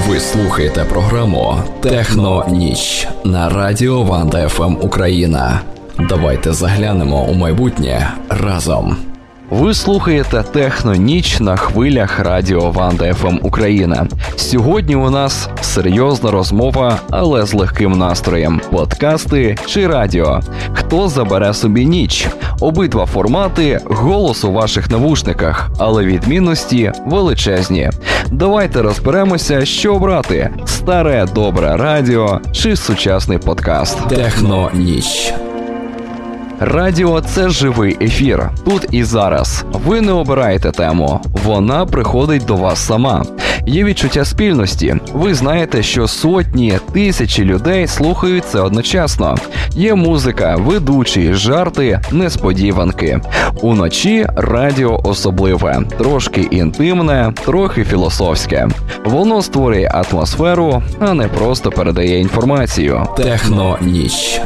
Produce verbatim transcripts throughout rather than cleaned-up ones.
Ви слухаєте програму «Техно-ніч» на радіо Ванда еф ем Україна. Давайте заглянемо у майбутнє разом. Ви слухаєте «Техно-ніч» на хвилях радіо Ванда еф ем Україна. Сьогодні у нас серйозна розмова, але з легким настроєм. Подкасти чи радіо? Хто забере собі ніч? Обидва формати – голос у ваших навушниках, але відмінності величезні. Давайте розберемося, що обрати – старе добре радіо чи сучасний подкаст. «Техно-ніч». Радіо – це живий ефір. Тут і зараз. Ви не обираєте тему. Вона приходить до вас сама. Є відчуття спільності. Ви знаєте, що сотні, тисячі людей слухають це одночасно. Є музика, ведучі, жарти, несподіванки. Уночі радіо особливе. Трошки інтимне, трохи філософське. Воно створює атмосферу, а не просто передає інформацію. «Техно-ніч».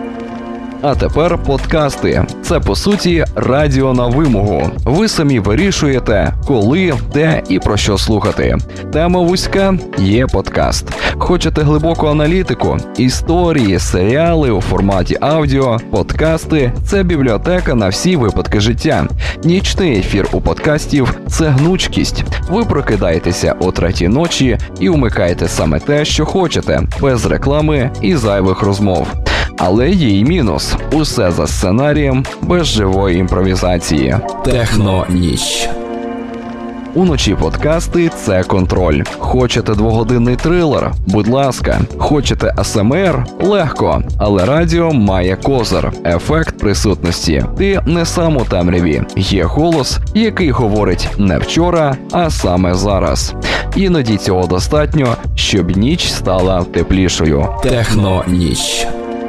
А тепер подкасти. Це, по суті, радіо на вимогу. Ви самі вирішуєте, коли, де і про що слухати. Тема вузька – є подкаст. Хочете глибоку аналітику, історії, серіали у форматі аудіо, подкасти – це бібліотека на всі випадки життя. Нічний ефір у подкастів – це гнучкість. Ви прокидаєтеся о третій ночі і вмикаєте саме те, що хочете, без реклами і зайвих розмов. Але є й мінус. Усе за сценарієм, без живої імпровізації. «Техно-ніч». Уночі подкасти – це контроль. Хочете двогодинний трилер? Будь ласка. Хочете ес ем ар? Легко. Але радіо має козир – ефект присутності. Ти не сам у темряві. Є голос, який говорить не вчора, а саме зараз. Іноді цього достатньо, щоб ніч стала теплішою. «Техно-ніч».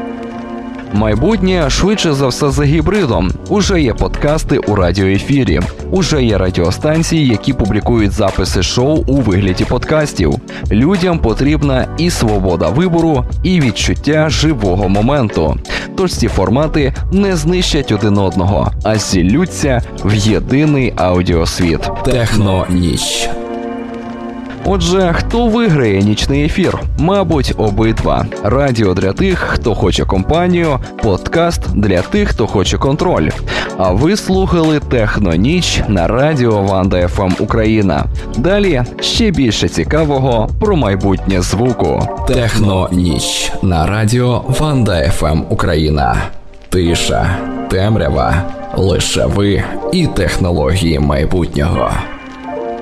Майбутнє швидше за все за гібридом. Уже є подкасти у радіоефірі. Уже є радіостанції, які публікують записи шоу у вигляді подкастів. Людям потрібна і свобода вибору, і відчуття живого моменту. Тож ці формати не знищать один одного, а зіллються в єдиний аудіосвіт. «Техно-ніч». Отже, хто виграє нічний ефір? Мабуть, обидва. Радіо для тих, хто хоче компанію, подкаст для тих, хто хоче контроль. А ви слухали «Техно-ніч» на радіо Ванда еф ем Україна. Далі ще більше цікавого про майбутнє звуку. «Техно-ніч» на радіо Ванда еф ем Україна. Тиша, темрява, лише ви і технології майбутнього.